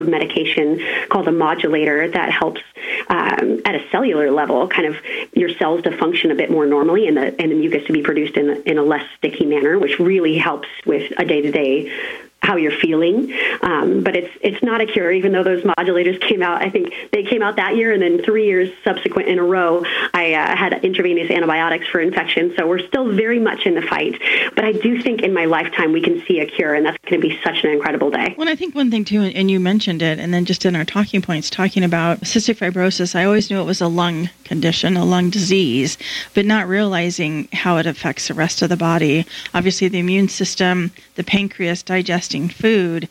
medication called a modulator that helps at a cellular level, kind of your cells to function a bit more normally and the mucus to be produced in a less sticky manner, which really helps with a day-to-day how you're feeling. But it's not a cure, even though those modulators came out. I think they came out that year, and then 3 years subsequent in a row, I had intravenous antibiotics for infection. So we're still very much in the fight. But I do think in my lifetime we can see a cure, and that's going to be such an incredible day. Well, I think one thing, too, and you mentioned it, and then just in our talking points, talking about cystic fibrosis, I always knew it was a lung condition, a lung disease, but not realizing how it affects the rest of the body. Obviously, the immune system, the pancreas, digesting food,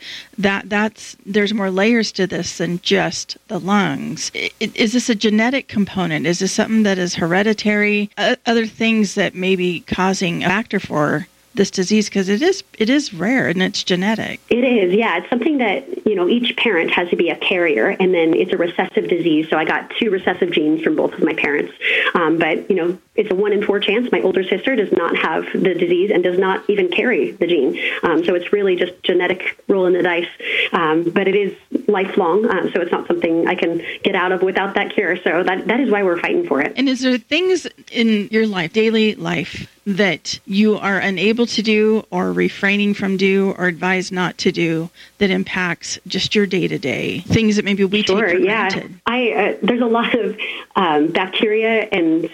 there's more layers to this than just the lungs. Is this a genetic component? Is this something that is hereditary? Other things that may be causing a factor for this disease, because it is rare and it's genetic. It is, yeah. It's something that, each parent has to be a carrier, and then it's a recessive disease. So I got 2 recessive genes from both of my parents. But, it's a 1 in 4 chance. My older sister does not have the disease and does not even carry the gene. So it's really just genetic rolling the dice. But it is lifelong. So it's not something I can get out of without that cure. So that is why we're fighting for it. And is there things in your life, daily life, that you are unable to do or refraining from do or advise not to do that impacts just your day-to-day, things that maybe we take for granted? There's a lot of bacteria and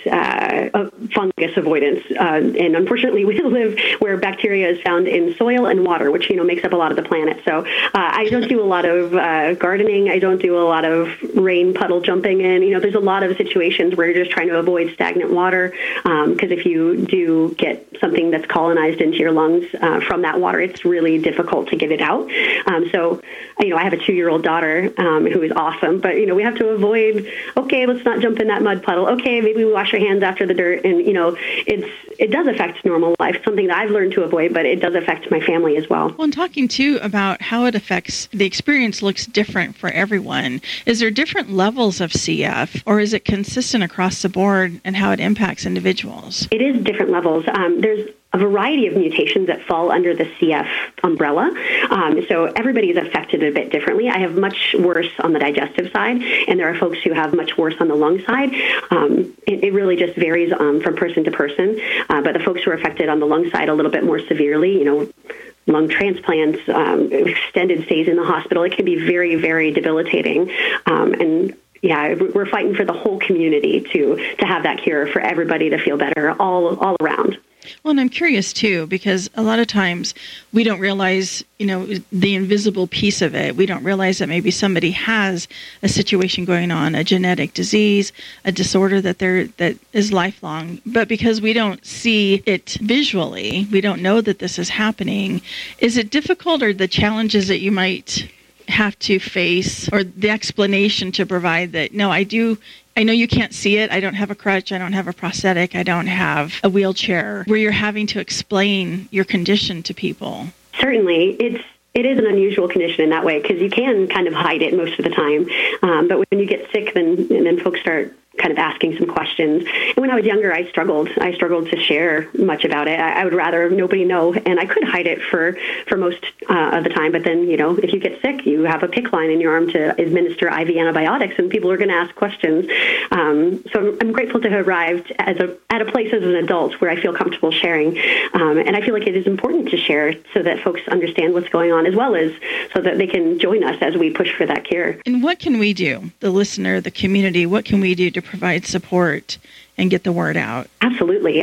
fungus avoidance. And unfortunately, we live where bacteria is found in soil and water, which, makes up a lot of the planet. So I don't do a lot of gardening. I don't do a lot of rain puddle jumping in. There's a lot of situations where you're just trying to avoid stagnant water, because if you do get something that's colonized into your lungs from that water, it's really difficult to get it out. So, I have a 2-year-old daughter who is awesome, but, we have to avoid, okay, let's not jump in that mud puddle. Okay, maybe we wash our hands after the dirt. And, it does affect normal life, something that I've learned to avoid, but it does affect my family as well. Well, and talking, too, about how it affects, the experience looks different for everyone. Is there different levels of CF, or is it consistent across the board and how it impacts individuals? It is different levels. There's a variety of mutations that fall under the CF umbrella. So everybody is affected a bit differently. I have much worse on the digestive side, and there are folks who have much worse on the lung side. It really just varies from person to person. But the folks who are affected on the lung side a little bit more severely, lung transplants, extended stays in the hospital, it can be very, very debilitating. Yeah, we're fighting for the whole community to have that cure, for everybody to feel better all around. Well, and I'm curious, too, because a lot of times we don't realize, the invisible piece of it. We don't realize that maybe somebody has a situation going on, a genetic disease, a disorder that is lifelong. But because we don't see it visually, we don't know that this is happening. Is it difficult, or the challenges that you might have to face, or the explanation to provide that, no, I know you can't see it. I don't have a crutch. I don't have a prosthetic. I don't have a wheelchair, where you're having to explain your condition to people? Certainly. It is an unusual condition in that way, because you can kind of hide it most of the time. But when you get sick, then folks start kind of asking some questions. And when I was younger, I struggled to share much about it. I would rather nobody know, and I could hide it for most of the time. But then, if you get sick, you have a PICC line in your arm to administer IV antibiotics, and people are going to ask questions. So I'm grateful to have arrived at a place as an adult where I feel comfortable sharing. And I feel like it is important to share so that folks understand what's going on, as well as so that they can join us as we push for that cure. And what can we do, the listener, the community, what can we do to provide support and get the word out? Absolutely.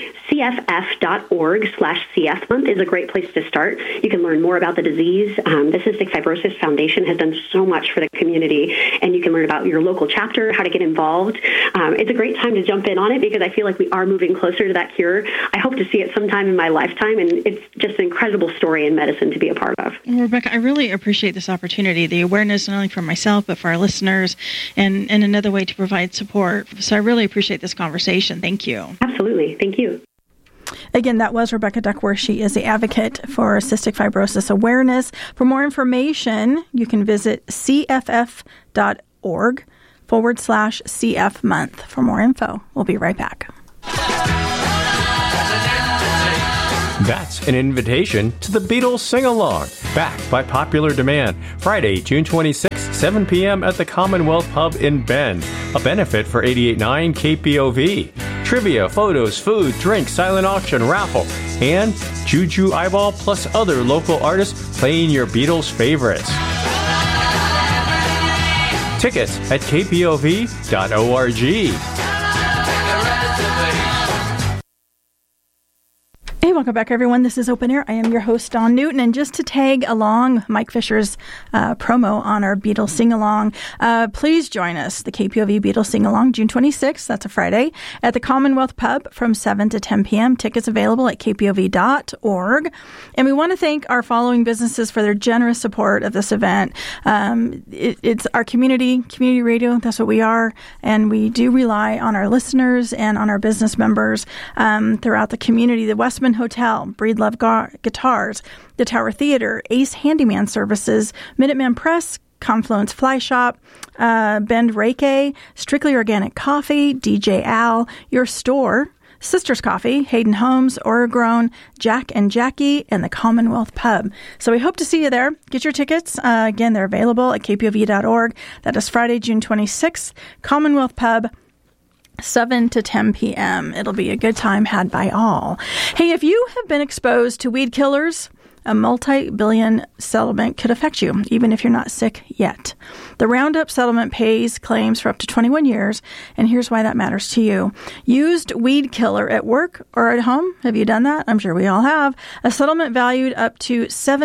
CFF.org/CF month is a great place to start. You can learn more about the disease. The Cystic Fibrosis Foundation has done so much for the community, and you can learn about your local chapter, how to get involved. It's a great time to jump in on it, because I feel like we are moving closer to that cure. I hope to see it sometime in my lifetime, and it's just an incredible story in medicine to be a part of. Well, Rebecca, I really appreciate this opportunity, the awareness not only for myself, but for our listeners, and another way to provide support. So I really appreciate this conversation. Thank you. Absolutely. Thank you. Again, that was Rebecca Duckworth. She is the advocate for cystic fibrosis awareness. For more information, you can visit cff.org/CF month for more info. We'll be right back. That's an invitation to the Beatles Sing-Along, backed by popular demand, Friday, June 26th, 7 p.m. at the Commonwealth Pub in Bend, a benefit for 88.9 KPOV. Trivia, photos, food, drink, silent auction, raffle, and Juju Eyeball plus other local artists playing your Beatles favorites. Tickets at kpov.org. Hey, welcome back, everyone. This is Open Air. I am your host, Dawn Newton. And just to tag along Mike Fisher's promo on our Beatles Sing-Along, please join us, the KPOV Beatles Sing-Along, June 26th, that's a Friday, at the Commonwealth Pub from 7 to 10 p.m. Tickets available at kpov.org. And we want to thank our following businesses for their generous support of this event. It's our community radio. That's what we are. And we do rely on our listeners and on our business members throughout the community. The Westman Hotel, Breedlove Guitars, the Tower Theater, Ace Handyman Services, Minuteman Press, Confluence Fly Shop, Bend Reiki, Strictly Organic Coffee, DJ Al, Your Store, Sisters Coffee, Hayden Homes, Oragrown, Jack and Jackie, and the Commonwealth Pub. So we hope to see you there. Get your tickets. Again, they're available at kpov.org. That is Friday, June 26th, Commonwealth Pub, 7 to 10 p.m. It'll be a good time had by all. Hey, if you have been exposed to weed killers, a multi-billion settlement could affect you, even if you're not sick yet. The Roundup settlement pays claims for up to 21 years, and here's why that matters to you. Used weed killer at work or at home? Have you done that? I'm sure we all have. A settlement valued up to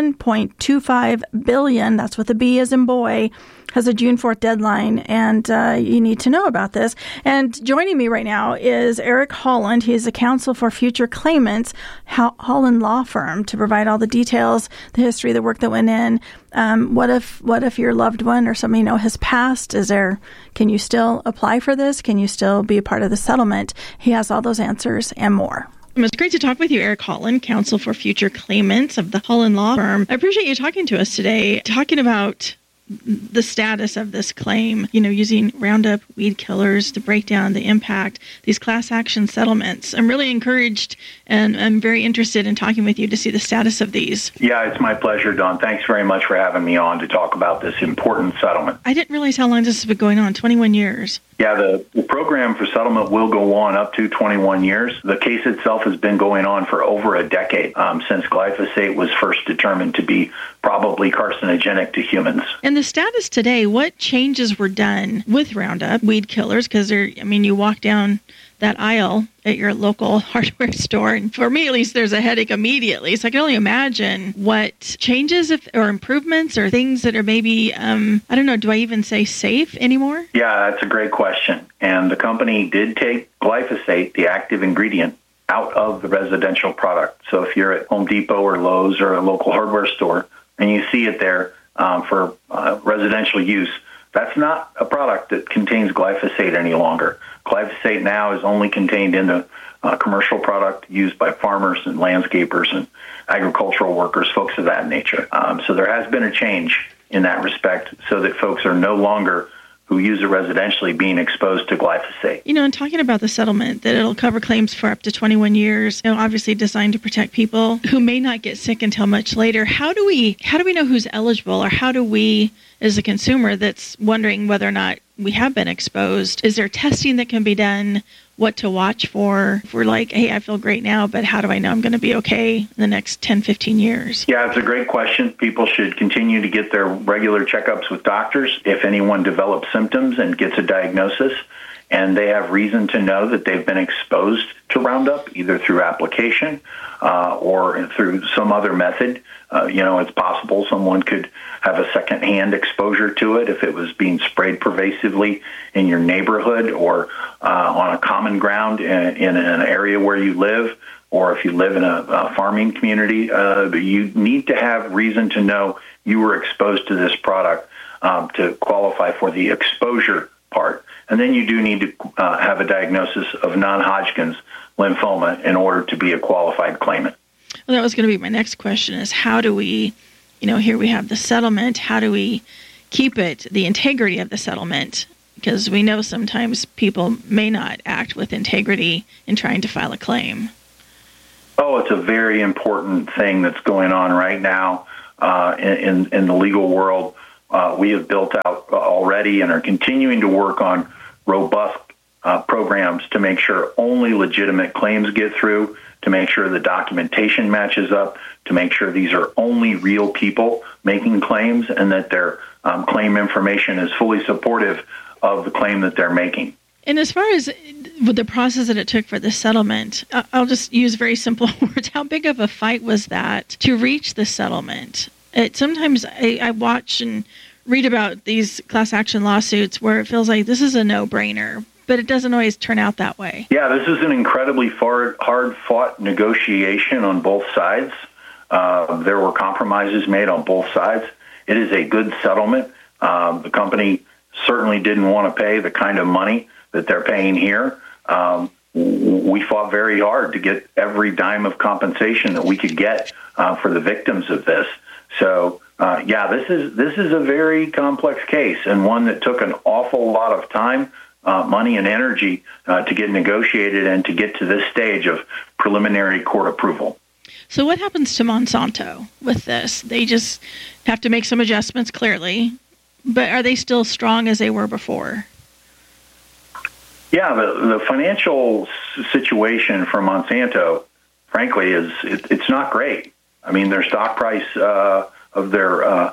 $7.25 billion, that's with a B as in boy, has a June 4th deadline, and you need to know about this. And joining me right now is Eric Holland. He's a counsel for future claimants, Holland Law Firm, to provide all the details, the history, the work that went in. What if your loved one or somebody you know has passed? Can you still apply for this? Can you still be a part of the settlement? He has all those answers and more. It's great to talk with you, Eric Holland, counsel for future claimants of the Holland Law Firm. I appreciate you talking to us today, talking about the status of this claim, using Roundup weed killers to break down the impact, these class action settlements. I'm really encouraged and I'm very interested in talking with you to see the status of these. Yeah, it's my pleasure, Dawn. Thanks very much for having me on to talk about this important settlement. I didn't realize how long this has been going on, 21 years. Yeah, the program for settlement will go on up to 21 years. The case itself has been going on for over a decade, since glyphosate was first determined to be probably carcinogenic to humans. And the status today, what changes were done with Roundup weed killers? Because you walk down that aisle at your local hardware store, and for me at least, there's a headache immediately. So I can only imagine what changes or improvements or things that are maybe, do I even say safe anymore? Yeah, that's a great question. And the company did take glyphosate, the active ingredient, out of the residential product. So if you're at Home Depot or Lowe's or a local hardware store and you see it there for residential use, that's not a product that contains glyphosate any longer. Glyphosate now is only contained in the commercial product used by farmers and landscapers and agricultural workers, folks of that nature. So there has been a change in that respect so that folks are no longer who use it residentially being exposed to glyphosate. And talking about the settlement, that it'll cover claims for up to 21 years, obviously designed to protect people who may not get sick until much later. How do we know who's eligible, or how do we, as a consumer that's wondering whether or not we have been exposed, is there testing that can be done? What to watch for? If we're like, hey, I feel great now, but how do I know I'm going to be okay in the next 10, 15 years? Yeah, it's a great question. People should continue to get their regular checkups with doctors. If anyone develops symptoms and gets a diagnosis, and they have reason to know that they've been exposed to Roundup, either through application or through some other method, it's possible someone could have a secondhand exposure to it if it was being sprayed pervasively in your neighborhood or on a common ground in an area where you live, or if you live in a farming community. You need to have reason to know you were exposed to this product to qualify for the exposure part. And then you do need to have a diagnosis of non-Hodgkin's lymphoma in order to be a qualified claimant. Well, that was going to be my next question, is how do we, here we have the settlement, how do we keep the integrity of the settlement? Because we know sometimes people may not act with integrity in trying to file a claim. Oh, it's a very important thing that's going on right now in the legal world. We have built out already and are continuing to work on robust programs to make sure only legitimate claims get through, to make sure the documentation matches up, to make sure these are only real people making claims and that their claim information is fully supportive of the claim that they're making. And as far as with the process that it took for the settlement, I'll just use very simple words. How big of a fight was that to reach the settlement? Sometimes I watch and read about these class action lawsuits where it feels like this is a no-brainer, but it doesn't always turn out that way. Yeah, this is an incredibly hard-fought negotiation on both sides. There were compromises made on both sides. It is a good settlement. The company certainly didn't want to pay the kind of money that they're paying here. We fought very hard to get every dime of compensation that we could get for the victims of this. So, this is a very complex case and one that took an awful lot of time, money, and energy to get negotiated and to get to this stage of preliminary court approval. So what happens to Monsanto with this? They just have to make some adjustments, clearly, but are they still strong as they were before? Yeah, the financial situation for Monsanto, frankly, it's not great. I mean, their stock price of their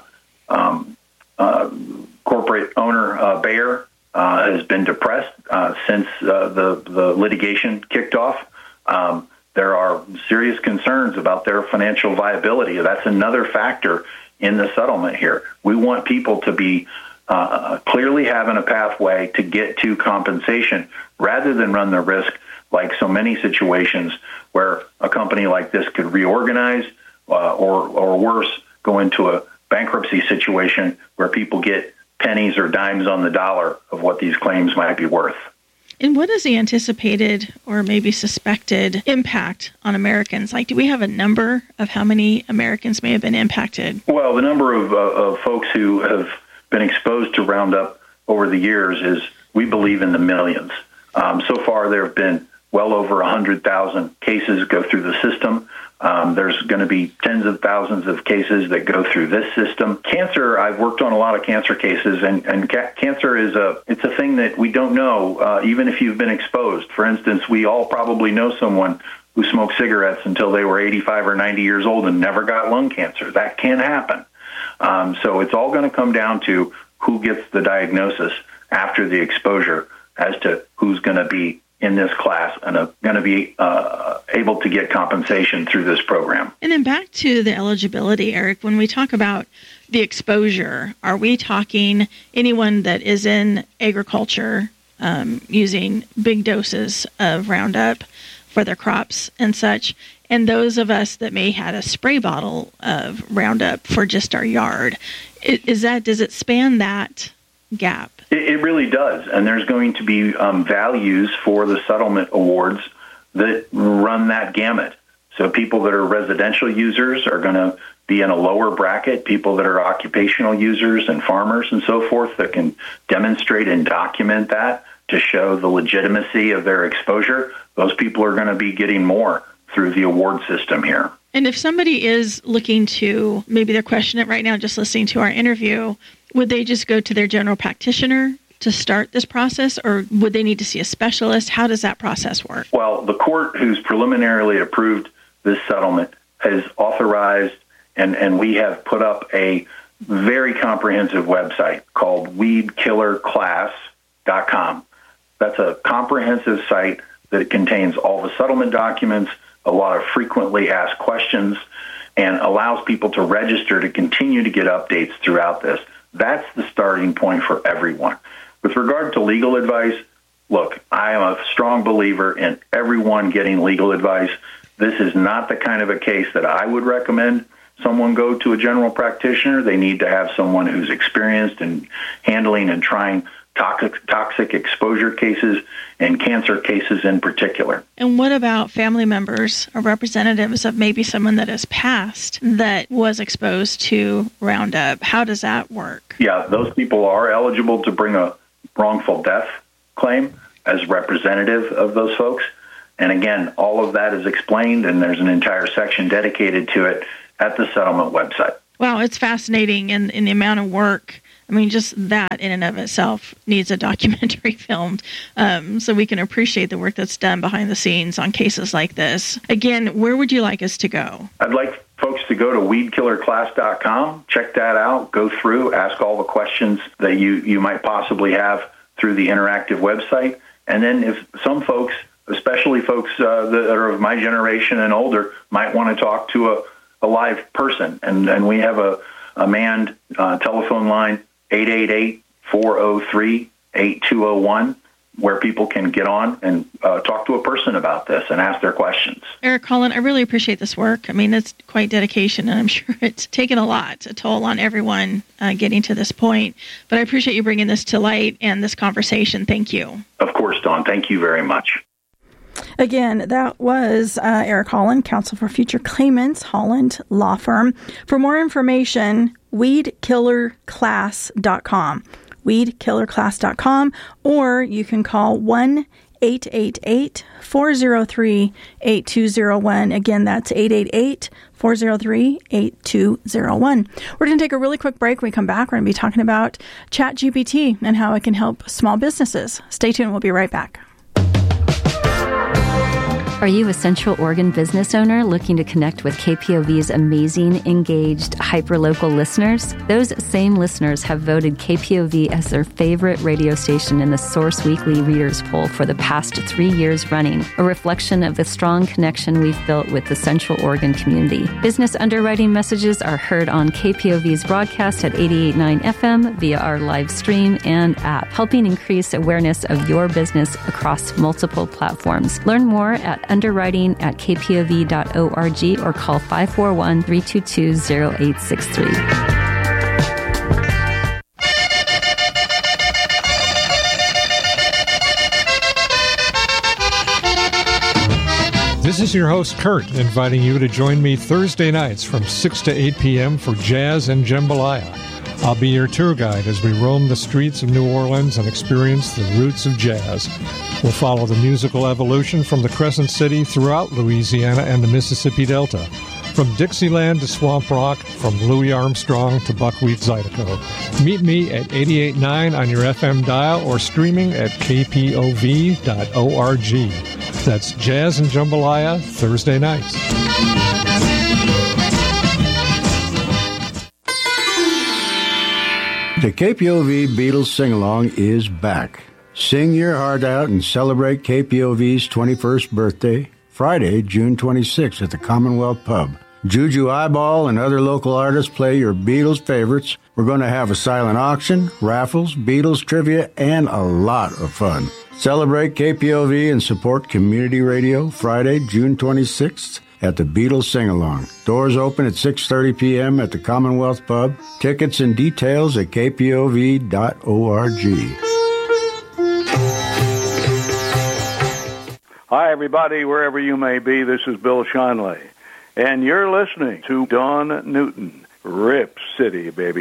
corporate owner, Bayer, has been depressed since the litigation kicked off. There are serious concerns about their financial viability. That's another factor in the settlement here. We want people to be clearly having a pathway to get to compensation rather than run the risk, like so many situations, where a company like this could reorganize or worse, go into a bankruptcy situation where people get pennies or dimes on the dollar of what these claims might be worth. And what is the anticipated or maybe suspected impact on Americans? Like, do we have a number of how many Americans may have been impacted? Well, the number of folks who have been exposed to Roundup over the years is, we believe, in the millions. So far, there have been well over 100,000 cases go through the system. There's going to be tens of thousands of cases that go through this system. Cancer, I've worked on a lot of cancer cases, and cancer is it's a thing that we don't know, even if you've been exposed. For instance, we all probably know someone who smoked cigarettes until they were 85 or 90 years old and never got lung cancer. That can happen. So it's all going to come down to who gets the diagnosis after the exposure as to who's going to be in this class and going to be able to get compensation through this program. And then back to the eligibility, Eric, when we talk about the exposure, are we talking anyone that is in agriculture using big doses of Roundup for their crops and such, and those of us that may had a spray bottle of Roundup for just our yard? Does it span that gap? It really does, and there's going to be values for the settlement awards that run that gamut. So people that are residential users are going to be in a lower bracket. People that are occupational users and farmers and so forth that can demonstrate and document that to show the legitimacy of their exposure, those people are going to be getting more through the award system here. And if somebody is looking to, maybe they're questioning it right now just listening to our interview, would they just go to their general practitioner to start this process, or would they need to see a specialist? How does that process work? Well, the court who's preliminarily approved this settlement has authorized, and we have put up a very comprehensive website called weedkillerclass.com. That's a comprehensive site that contains all the settlement documents, a lot of frequently asked questions, and allows people to register to continue to get updates throughout this. That's the starting point for everyone. With regard to legal advice, look, I am a strong believer in everyone getting legal advice. This is not the kind of a case that I would recommend someone go to a general practitioner. They need to have someone who's experienced in handling and trying toxic exposure cases and cancer cases in particular. And what about family members or representatives of maybe someone that has passed that was exposed to Roundup? How does that work? Yeah, those people are eligible to bring a wrongful death claim as representative of those folks. And again, all of that is explained, and there's an entire section dedicated to it at the settlement website. Wow, it's fascinating, and the amount of work. I mean, just that in and of itself needs a documentary filmed, so we can appreciate the work that's done behind the scenes on cases like this. Again, where would you like us to go? I'd like folks to go to weedkillerclass.com, check that out, go through, ask all the questions that you might possibly have through the interactive website. And then if some folks, especially folks that are of my generation and older, might want to talk to a live person, and we have a manned telephone line, 888-403-8201, where people can get on and talk to a person about this and ask their questions. Eric Holland, I really appreciate this work. I mean, it's quite dedication, and I'm sure it's taken a toll on everyone getting to this point. But I appreciate you bringing this to light and this conversation. Thank you. Of course, Dawn. Thank you very much. Again, that was Eric Holland, counsel for future claimants, Holland Law Firm. For more information, weedkillerclass.com. weedkillerclass.com, or you can call 1-888-403-8201. Again, that's 888-403-8201. We're going to take a really quick break. When we come back, we're going to be talking about ChatGPT and how it can help small businesses. Stay tuned. We'll be right back. Are you a Central Oregon business owner looking to connect with KPOV's amazing, engaged, hyperlocal listeners? Those same listeners have voted KPOV as their favorite radio station in the Source Weekly Readers Poll for the past 3 years running, a reflection of the strong connection we've built with the Central Oregon community. Business underwriting messages are heard on KPOV's broadcast at 88.9 FM via our live stream and app, helping increase awareness of your business across multiple platforms. Learn more at underwriting@kpov.org or call 541-322-0863. This is your host, Kurt, inviting you to join me Thursday nights from 6 to 8 p.m. for Jazz and Jambalaya. I'll be your tour guide as we roam the streets of New Orleans and experience the roots of jazz. We'll follow the musical evolution from the Crescent City throughout Louisiana and the Mississippi Delta, from Dixieland to Swamp Rock, from Louis Armstrong to Buckwheat Zydeco. Meet me at 88.9 on your FM dial or streaming at kpov.org. That's Jazz and Jambalaya, Thursday nights. The KPOV Beatles Sing-Along is back. Sing your heart out and celebrate KPOV's 21st birthday, Friday, June 26th at the Commonwealth Pub. Juju Eyeball and other local artists play your Beatles favorites. We're going to have a silent auction, raffles, Beatles trivia, and a lot of fun. Celebrate KPOV and support community radio Friday, June 26th at the Beatles Sing-Along. Doors open at 6:30 p.m. at the Commonwealth Pub. Tickets and details at kpov.org. Hi, everybody, wherever you may be. This is Bill Shanley, and you're listening to Dawn Newton, Rip City, baby.